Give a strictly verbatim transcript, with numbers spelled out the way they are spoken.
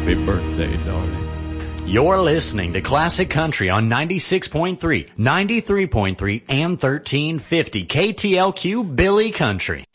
Happy birthday, darling. You're listening to Classic Country on ninety-six point three, ninety-three point three, and thirteen fifty K T L Q Billy Country.